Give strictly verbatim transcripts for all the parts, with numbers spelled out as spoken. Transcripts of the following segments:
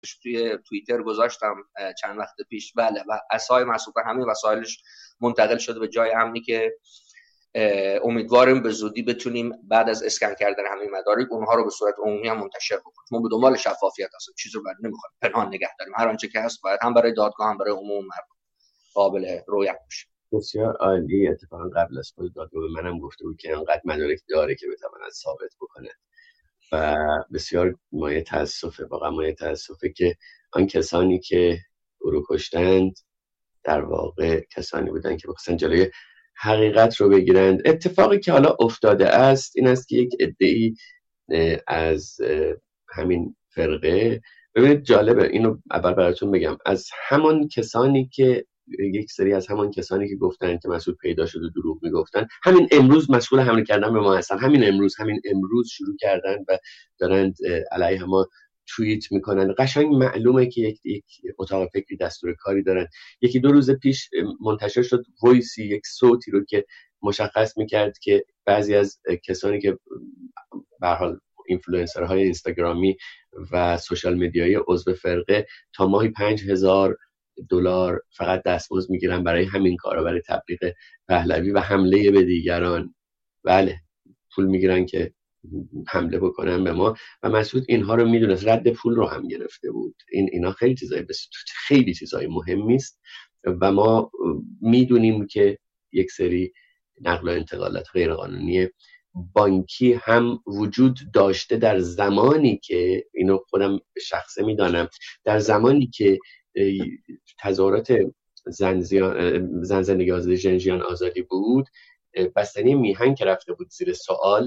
توی توییتر گذاشتم چند وقت پیش. بله و اسای مسعود همین وسایلش منتقل شده به جای امنی که امیدواریم به زودی بتونیم بعد از اسکن کردن همه مدارک اونها رو به صورت عمومی هم منتشر بکنیم. ما به دنبال شفافیت هستیم، چیزی رو بعد نمیخوایم پنهان نگه داریم. هر آنچه که هست باید هم برای دادگاه هم برای عموم مردم قابل رویت باشه. بسیار عالی. اتفاقا قبل از خود دادگاه به منم گفته بود که انقدر مدارک داره که بتواند ثابت بکنه و بسیار مایه تاسفه، واقعا مایه تاسفه که آن کسانی که او رو کشتند در واقع کسانی بودند که بخواستن جلوی حقیقت رو بگیرند. اتفاقی که حالا افتاده است این است که یک عده‌ای از همین فرقه، ببینید جالبه اینو اول براتون بگم، از همان کسانی که یک سری از همان کسانی که گفتن که مسعود پیدا شده دروغ میگفتن، همین امروز مسئول حمله کردن به ما هستن. همین امروز همین امروز شروع کردن و دارند علیه ما توییت میکنن. قشنگ معلومه که یک یک اتاق فکری دستور کاری دارن. یکی دو روز پیش منتشر شد وایسی، یک صوتی رو که مشخص میکرد که بعضی از کسانی که به هر حال اینفلوئنسرهای اینستاگرامی و سوشال مدیایی عضو فرقه تا ماهی پنج هزار دلار فقط دستمزد میگیرن برای همین کارا، برای تبلیغ پهلوی و حمله به دیگران. بله پول میگیرن که حمله بکنن به ما و مسعود اینها رو میدونست، رد پول رو هم گرفته بود. این اینا خیلی چیزای بس... خیلی چیزای مهمی است و ما میدونیم که یک سری نقل و انتقالات غیرقانونی بانکی هم وجود داشته در زمانی که، اینو خودم شخصه میدانم، در زمانی که تظاهرات زن, زن زندگی آزادی ژنژیان آزادی بود، بستنی میهن که رفته بود زیر سوال،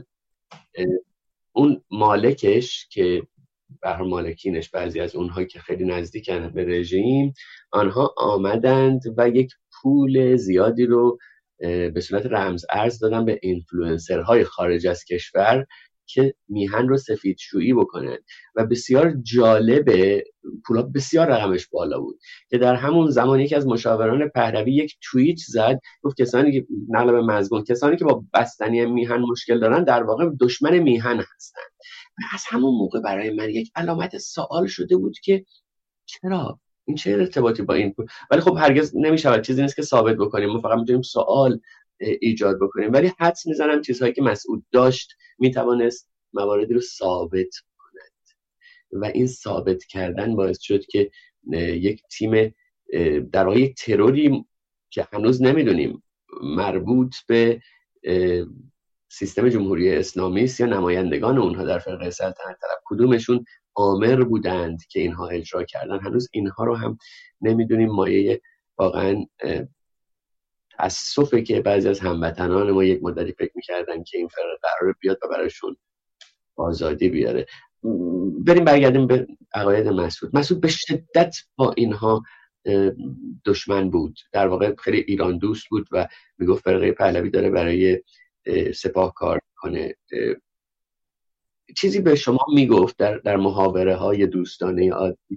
اون مالکش که به هر مالکینش بعضی از اونها که خیلی نزدیکن به رژیم، آنها آمدند و یک پول زیادی رو به صورت رمز ارز دادن به اینفلوئنسرهای خارج از کشور که میهن رو سفیدشویی بکنن و بسیار جالبه، پولا بسیار رقمش بالا بود که در همون زمان یکی از مشاوران پهلوی یک توییت زد، گفت کسانی که نقل به مزگون، کسانی که با بستنی میهن مشکل دارن در واقع دشمن میهن هستن. و از همون موقع برای من یک علامت سوال شده بود که چرا این چه ارتباطی با این پول؟ ولی خب هرگز نمیشود، چیزی نیست که ثابت بکنیم، ما فقط میتونیم سوال ایجاد بکنیم. ولی حدس میزنم چیزهایی که مسعود داشت میتوانست مواردی رو ثابت کند و این ثابت کردن باعث شد که یک تیم در واقع یک تروری که هنوز نمیدونیم مربوط به سیستم جمهوری اسلامی است یا نمایندگان اونها در فرقه سلطنت طلب کدومشون آمر بودند که اینها اجرا کردن، هنوز اینها رو هم نمیدونیم. مایه واقعا تأسفه که بعضی از هموطنان ما یک مدتی فکر میکردن که این فرقه قراره بیاد و برایشون آزادی بیاره. بریم برگردیم به عقاید مسعود. مسعود به شدت با اینها دشمن بود، در واقع خیلی ایران دوست بود و میگفت فرقه پهلوی داره برای سپاه کار کنه. چیزی به شما میگفت در در محاوره های دوستانه عادی؟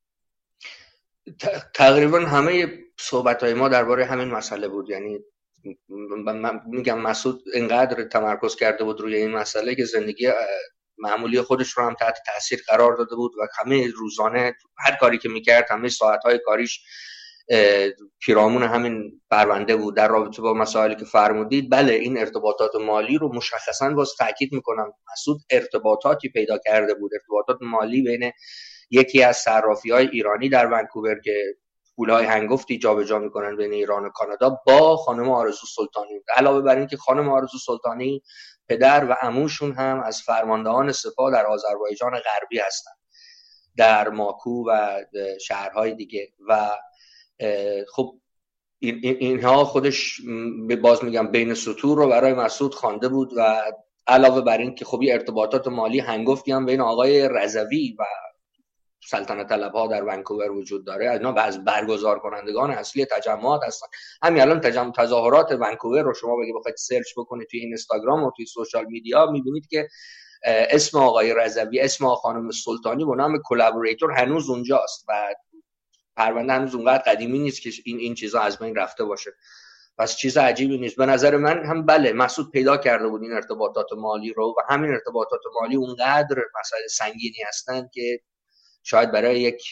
تقریبا همه صحبت های ما درباره همین مسئله بود. یعنی من میگم مسعود اینقدر تمرکز کرده بود روی این مسئله که زندگی معمولی خودش رو هم تحت تاثیر قرار داده بود و همه روزانه هر کاری که میکرد، همه ساعتهای کاریش پیرامون همین پرونده بود. در رابطه با مسائلی که فرمودید، بله این ارتباطات مالی رو مشخصاً باز تاکید میکنم، مسعود ارتباطاتی پیدا کرده بود، ارتباطات مالی بین یکی از صرافی‌های ایرانی در ونکوور که پولهای هنگفتی جابجا میکنن بین ایران و کانادا با خانم آرزو سلطانی. علاوه بر این که خانم آرزو سلطانی پدر و عموشون هم از فرماندهان سپاه در آذربایجان غربی هستن، در ماکو و شهرهای دیگه. و خب این اینها خودش باز میگم بین سطور رو برای مسعود خوانده بود و علاوه بر این که خب ارتباطات مالی هنگفتی هم بین آقای رضوی و سلطنت طلبها در ونکوور وجود داره. اینا از برگزار کنندگان اصلی تجمعات هستن. همین الان تجمع تظاهرات ونکوور رو شما بگید بخواید سرچ بکنید توی اینستاگرام و توی سوشال میدیا، میبینید که اسم آقای رضوی، اسم خانم سلطانی با نام کلابوریتور هنوز اونجاست و پرونده هنوز اونقدر قدیمی نیست که این این چیزا از بین رفته باشه. پس چیز عجیبی نیست. به نظر من هم بله مسعود پیدا کرده بود این ارتباطات مالی رو و همین ارتباطات مالی اونقدر مسائل سنگینی هستن که شاید برای یک